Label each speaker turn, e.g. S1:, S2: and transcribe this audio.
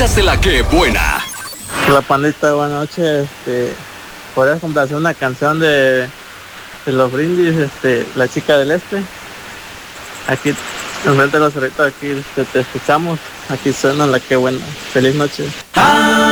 S1: Cuéntasela la que buena.
S2: La pandita, buenas noches. ¿Podrías complacer una canción de los Brindis, La Chica del Este? Aquí, enfrente de los cerritos, aquí te escuchamos. Aquí suena la que buena. Feliz noche.